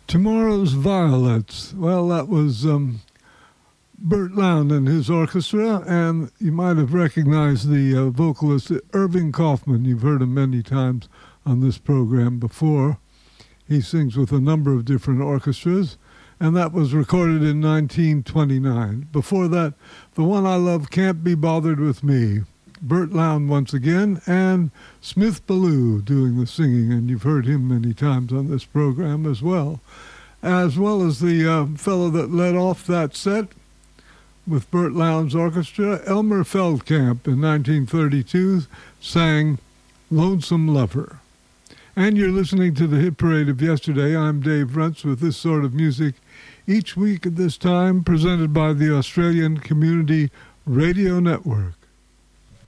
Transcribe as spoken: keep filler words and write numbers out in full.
Tomorrow's Violets. Well, that was um, Bert Lown and his orchestra, and you might have recognized the uh, vocalist Irving Kaufman. You've heard him many times on this program before. He sings with a number of different orchestras, and that was recorded in nineteen twenty-nine. Before that, The One I Love Can't Be Bothered With Me. Bert Lown once again, and Smith Ballou doing the singing, and you've heard him many times on this program as well. As well as the uh, fellow that led off that set with Bert Lown's orchestra, Elmer Feldkamp in nineteen thirty-two sang Lonesome Lover. And you're listening to the Hit Parade of Yesterday. I'm Dave Rentz with this sort of music each week at this time, presented by the Australian Community Radio Network.